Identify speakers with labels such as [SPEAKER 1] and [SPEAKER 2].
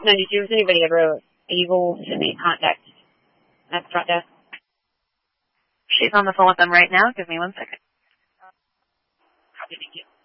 [SPEAKER 1] No, did you anybody ever able to make contact at the front desk?
[SPEAKER 2] She's on the phone with them right now. Give me 1 second.
[SPEAKER 1] Copy, thank you.